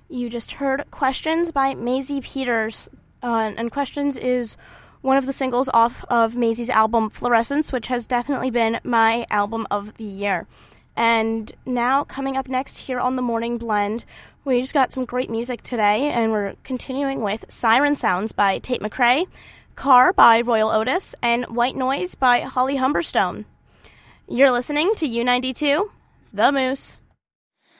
You just heard Questions by Maisie Peters. And Questions is one of the singles off of Maisie's album Fluorescence, which has definitely been my album of the year. And now, coming up next here on The Morning Blend, we just got some great music today, and we're continuing with Siren Sounds by Tate McRae, Car by Royal Otis, and White Noise by Holly Humberstone. You're listening to U92, The Moose.